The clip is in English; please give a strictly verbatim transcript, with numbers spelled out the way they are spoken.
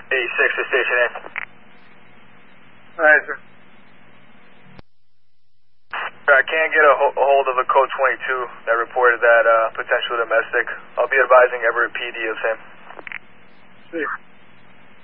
eighty-six to station A. Alright, sir. I can't get a, ho a hold of a code twenty-two that reported that uh, potential domestic. I'll be advising Everett P D of same. See.